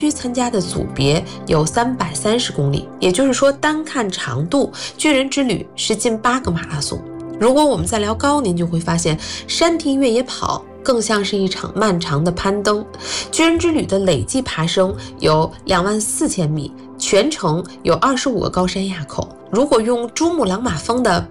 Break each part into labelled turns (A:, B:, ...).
A: 参加的组别有330公里，也就是说单看长度，巨人之旅是近8个马拉松。如果我们再聊高，您就会发现山地越野跑更像是一场漫长的攀登。巨人之旅的累计爬升有24000米，全程有25个高山垭口。如果用珠穆朗玛峰的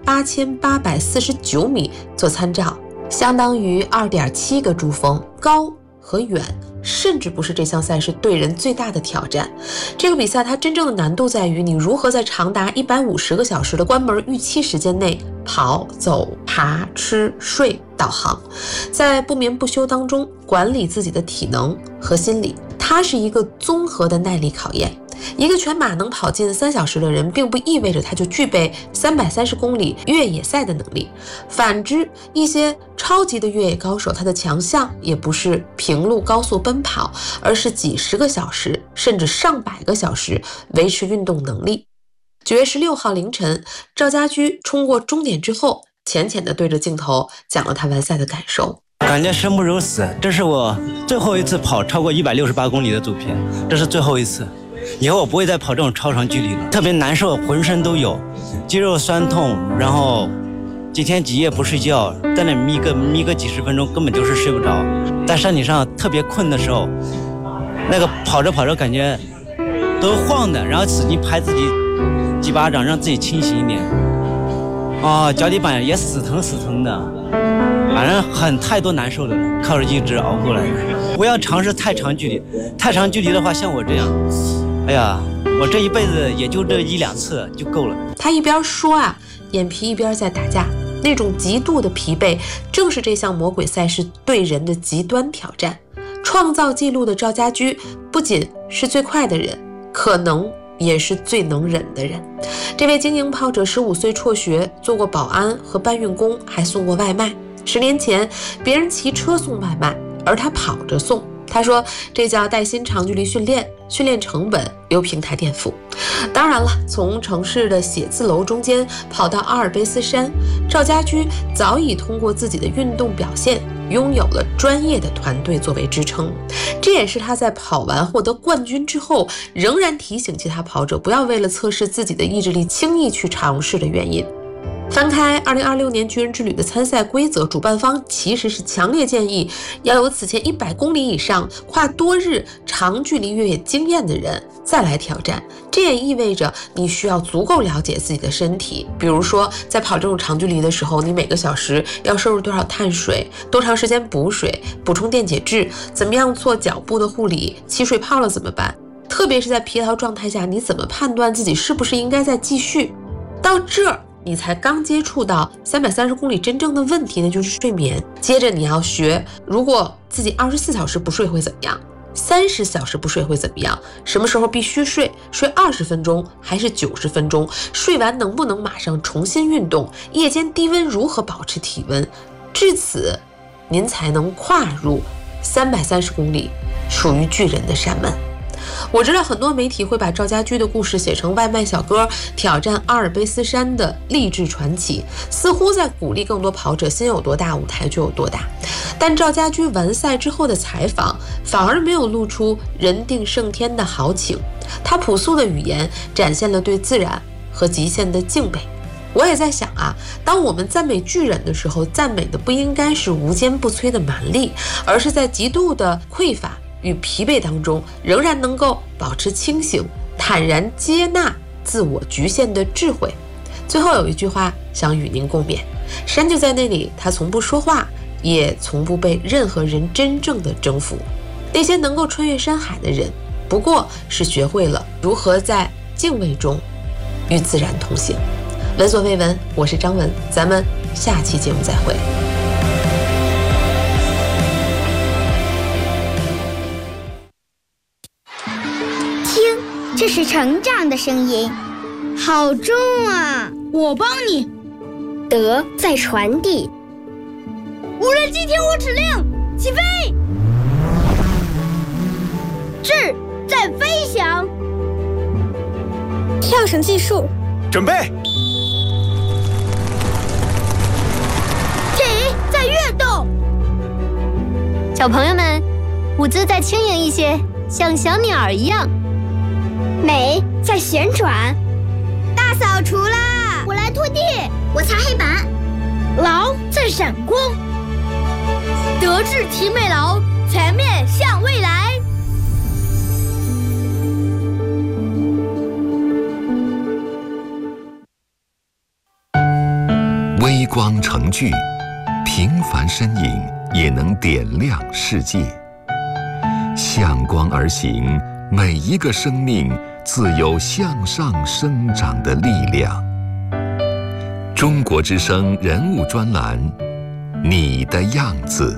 A: 8849米做参照，相当于2.7个珠峰，高和远甚至不是这项赛事对人最大的挑战。这个比赛它真正的难度在于你如何在长达150个小时的关门预期时间内跑、走、爬、吃、睡、导航，在不眠不休当中管理自己的体能和心理。它是一个综合的耐力考验。一个全马能跑进3小时的人，并不意味着他就具备330公里越野赛的能力。反之，一些超级的越野高手，他的强项也不是平路高速奔跑，而是几十个小时甚至上百个小时维持运动能力。9月16号凌晨，赵家驹冲过终点之后，浅浅地对着镜头讲了他完赛的感受。
B: 感觉生不如死，这是我最后一次跑超过168公里的组片，这是最后一次。以后我不会再跑这种超长距离了，特别难受，浑身都有肌肉酸痛，然后几天几夜不睡觉，在那眯个几十分钟，根本就是睡不着。在山顶上特别困的时候，那个跑着跑着感觉都晃的，然后使劲拍自己几巴掌，让自己清醒一点。脚底板也死疼的，反正太多难受的了，靠着意志熬过来的。不要尝试太长距离，太长距离的话，像我这样，哎呀，我这一辈子也就这1-2次就够了。
A: 他一边说啊，眼皮一边在打架，那种极度的疲惫，正是这项魔鬼赛事对人的极端挑战。创造纪录的赵家驹不仅是最快的人，可能也是最能忍的人。这位精英跑者15岁辍学，做过保安和搬运工，还送过外卖。10年前，别人骑车送外卖，而他跑着送。他说这叫带薪长距离训练，训练成本由平台垫付。当然了，从城市的写字楼中间跑到阿尔卑斯山，赵家驹早已通过自己的运动表现拥有了专业的团队作为支撑。这也是他在跑完获得冠军之后，仍然提醒其他跑者不要为了测试自己的意志力轻易去尝试的原因。翻开2026年巨人之旅的参赛规则，主办方其实是强烈建议要有此前100公里以上跨多日长距离越野经验的人再来挑战。这也意味着你需要足够了解自己的身体，比如说在跑这种长距离的时候，你每个小时要摄入多少碳水，多长时间补水，补充电解质，怎么样做脚部的护理，起水泡了怎么办？特别是在疲劳状态下，你怎么判断自己是不是应该再继续？到这儿你才刚接触到330公里真正的问题，那就是睡眠。接着你要学，如果自己24小时不睡会怎么样，30小时不睡会怎么样，什么时候必须睡，睡20分钟还是90分钟，睡完能不能马上重新运动，夜间低温如何保持体温。至此您才能跨入330公里属于巨人的山门。我知道很多媒体会把赵家驹的故事写成外卖小哥挑战阿尔卑斯山的励志传奇，似乎在鼓励更多跑者心有多大舞台就有多大。但赵家驹完赛之后的采访反而没有露出人定胜天的豪情，他朴素的语言展现了对自然和极限的敬佩。我也在想啊，当我们赞美巨人的时候，赞美的不应该是无坚不摧的蛮力，而是在极度的匮乏与疲惫当中仍然能够保持清醒，坦然接纳自我局限的智慧。最后有一句话想与您共勉，山就在那里，他从不说话，也从不被任何人真正的征服。那些能够穿越山海的人，不过是学会了如何在敬畏中与自然同行。闻所未闻，我是张文，咱们下期节目再会。
C: 这是成长的声音，好重啊！
D: 我帮你。
C: 德在传递。
D: 无人机天火指令，起飞！智在飞翔。
C: 跳绳技术，
E: 准备。
D: 体在跃动。
F: 小朋友们，舞姿再轻盈一些，
E: 像小鸟一样。
C: 美在旋转。
D: 大扫除啦！
C: 我来拖地，我擦黑板。
D: 劳在闪光。德智体美劳，全面向未来。
F: 微光成炬，平凡身影也能点亮世界。向光而行，每一个生命自有向上生长的力量。中国之声人物专栏，你的样子。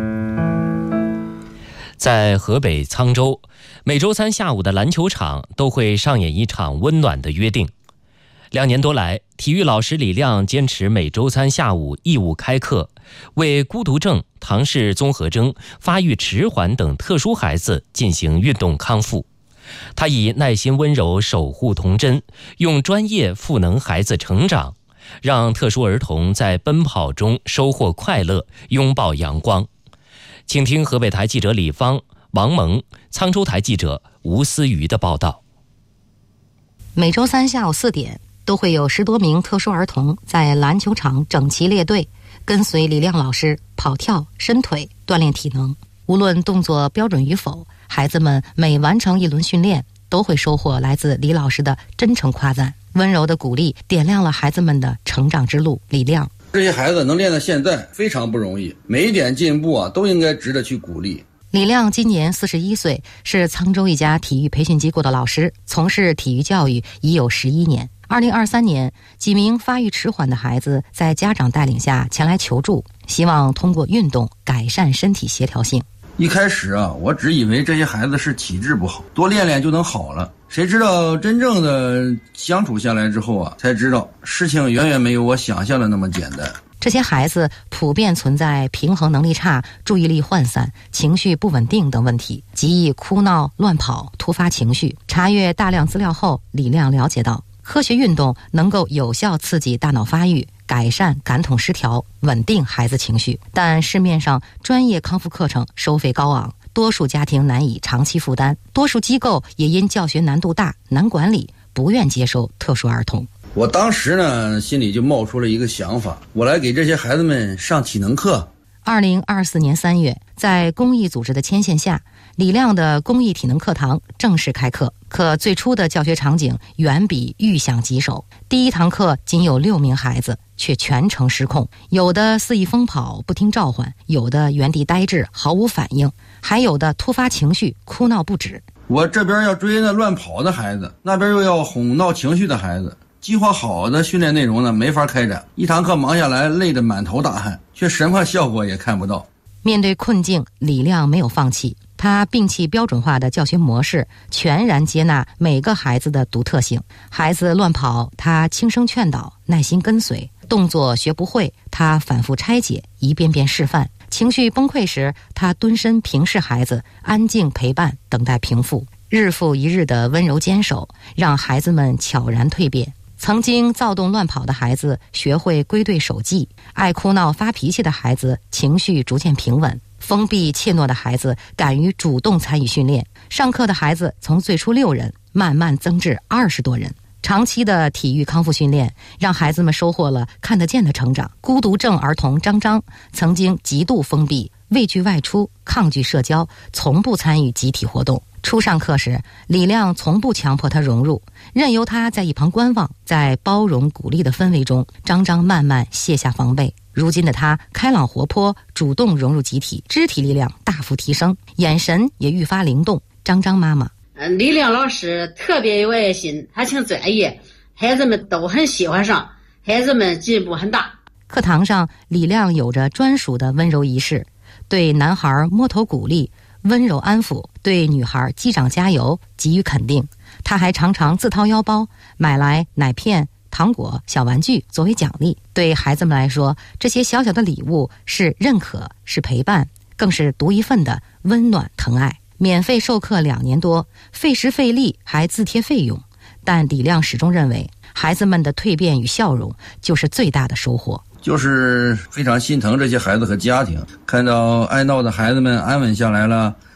G: 在河北沧州，每周三下午的篮球场都会上演一场温暖的约定。2年多来，体育老师李亮坚持每周三下午义务开课，为孤独症、唐氏综合征、发育迟缓等特殊孩子进行运动康复。他以耐心温柔守护童真，用专业赋能孩子成长，让特殊儿童在奔跑中收获快乐，拥抱阳光。请听河北台记者李芳、王萌、沧州台记者吴思瑜的报道。
H: 每周三下午4点，都会有10多名特殊儿童在篮球场整齐列队，跟随李亮老师跑跳、伸腿，锻炼体能。无论动作标准与否，孩子们每完成一轮训练，都会收获来自李老师的真诚夸赞。温柔的鼓励点亮了孩子们的成长之路。李亮：
I: 这些孩子能练到现在非常不容易，每一点进步啊都应该值得去鼓励。
H: 李亮今年41岁，是沧州一家体育培训机构的老师，从事体育教育已有11年。2023年，几名发育迟缓的孩子在家长带领下前来求助，希望通过运动改善身体协调性。
I: 一开始啊，我只以为这些孩子是体质不好，多练练就能好了。谁知道真正的相处下来之后啊，才知道事情远远没有我想象的那么简单。
H: 这些孩子普遍存在平衡能力差、注意力涣散、情绪不稳定等问题，极易哭闹、乱跑、突发情绪。查阅大量资料后，李亮了解到，科学运动能够有效刺激大脑发育，改善感统失调，稳定孩子情绪。但市面上专业康复课程收费高昂，多数家庭难以长期负担，多数机构也因教学难度大、难管理，不愿接收特殊儿童。
I: 我当时呢，心里就冒出了一个想法，我来给这些孩子们上体能课。
H: 2024年3月，在公益组织的牵线下，李亮的公益体能课堂正式开课。可最初的教学场景远比预想棘手，第一堂课仅有6名孩子，却全程失控，有的肆意疯跑不听召唤，有的原地呆滞毫无反应，还有的突发情绪哭闹不止。
I: 我这边要追那乱跑的孩子，那边又要哄闹情绪的孩子，计划好的训练内容呢没法开展，一堂课忙下来累得满头大汗，却什么效果也看不到。
H: 面对困境，李亮没有放弃，他摒弃标准化的教学模式，全然接纳每个孩子的独特性。孩子乱跑，他轻声劝导，耐心跟随；动作学不会，他反复拆解，一遍遍示范；情绪崩溃时，他蹲身平视孩子，安静陪伴，等待平复。日复一日的温柔坚守，让孩子们悄然蜕变。曾经躁动乱跑的孩子学会归队守纪，爱哭闹发脾气的孩子情绪逐渐平稳，封闭怯懦的孩子敢于主动参与训练，上课的孩子从最初6人慢慢增至20多人。长期的体育康复训练让孩子们收获了看得见的成长。孤独症儿童张张曾经极度封闭，畏惧外出，抗拒社交，从不参与集体活动。初上课时，李亮从不强迫他融入，任由他在一旁观望。在包容鼓励的氛围中，张张慢慢卸下防备。如今的他开朗活泼，主动融入集体，肢体力量大幅提升，眼神也愈发灵动。张张妈妈：
J: 李亮老师特别有爱心，还挺专业，孩子们都很喜欢上，孩子们进步很大。
H: 课堂上，李亮有着专属的温柔仪式，对男孩摸头鼓励，温柔安抚，对女孩击掌加油，给予肯定。他还常常自掏腰包买来奶片、糖果、小玩具作为奖励。对孩子们来说，这些小小的礼物是认可，是陪伴，更是独一份的温暖疼爱。免费授课2年多，费时费力还自贴费用，但李亮始终认为，孩子们的蜕变与笑容就是最大的收获。
I: 就是非常心疼这些孩子和家庭，看到爱闹的孩子们安稳下来了，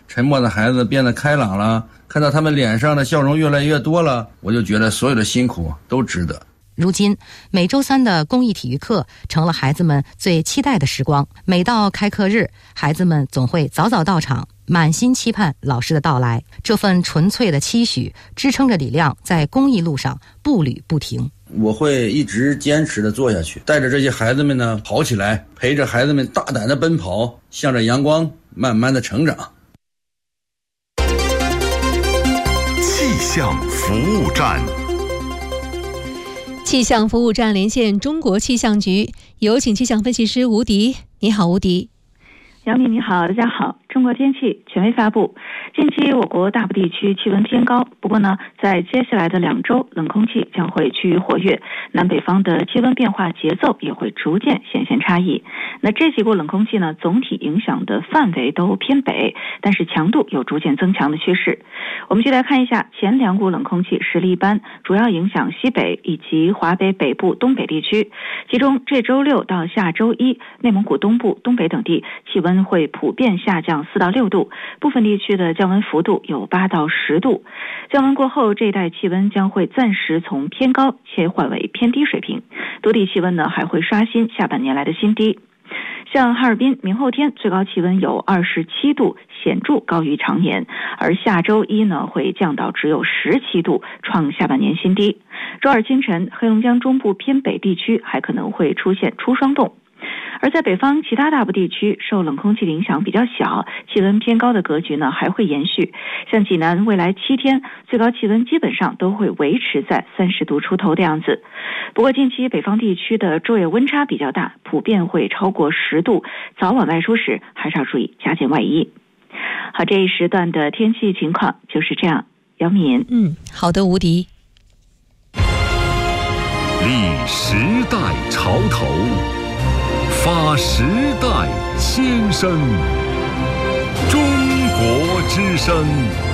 I: 沉默的孩子变得开朗了，看到他们脸上的笑容越来越多了，我就觉得所有的辛苦都值得。
H: 如今，每周三的公益体育课成了孩子们最期待的时光。每到开课日，孩子们总会早早到场，满心期盼老师的到来。这份纯粹的期许支撑着李亮在公益路上步履不停。
I: 我会一直坚持的做下去，带着这些孩子们呢跑起来，陪着孩子们大胆的奔跑，向着阳光慢慢的成长。
F: 气象服务站，
E: 气象服务站连线中国气象局，有请气象分析师吴迪。你好，吴迪。
K: 杨明你好，大家好。中国天气权威发布，近期我国大部地区气温偏高，不过呢，在接下来的2周，冷空气将会趋于活跃，南北方的气温变化节奏也会逐渐显现差异。那这几股冷空气呢，总体影响的范围都偏北，但是强度有逐渐增强的趋势。我们就来看一下前2股冷空气实力一般，主要影响西北以及华北北部、东北地区。其中这周6到下周1，内蒙古东部、东北等地气温会普遍下降4到6度，部分地区的降温幅度有8到10度。降温过后，这一带气温将会暂时从偏高切换为偏低水平，多地气温呢还会刷新下半年来的新低。像哈尔滨明后天最高气温有27度，显著高于常年，而下周1呢会降到只有17度，创下半年新低。周二清晨，黑龙江中部偏北地区还可能会出现初霜冻。而在北方其他大部地区，受冷空气的影响比较小，气温偏高的格局呢还会延续。像济南未来7天最高气温基本上都会维持在30度出头的样子。不过近期北方地区的昼夜温差比较大，普遍会超过10度，早晚外出时还是要注意加件外衣。好，这一时段的天气情况就是这样。姚敏。
E: 好的，吴迪。
F: 立时代潮头，发时代先声，中国之声。